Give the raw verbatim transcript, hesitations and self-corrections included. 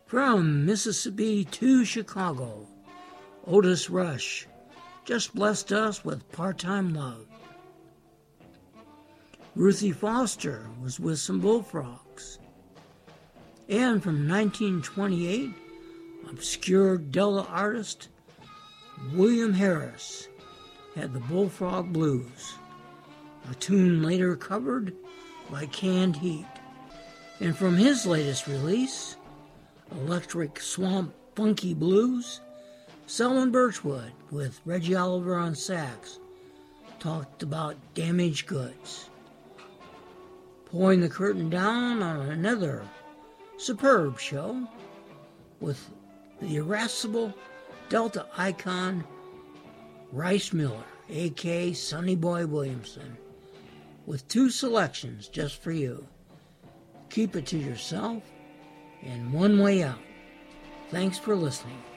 From Mississippi to Chicago, Otis Rush just blessed us with part-time love. Ruthie Foster was with some Bullfrogs. And from nineteen twenty-eight, obscure Delta artist William Harris had the Bullfrog Blues, a tune later covered by Canned Heat. And from his latest release, Electric Swamp Funky Blues, Selwyn Birchwood with Reggie Oliver on sax talked about damaged goods. Pulling the curtain down on another superb show with the irascible Delta icon Rice Miller, a k a. Sonny Boy Williamson, with two selections just for you. Keep It to Yourself and One Way Out. Thanks for listening.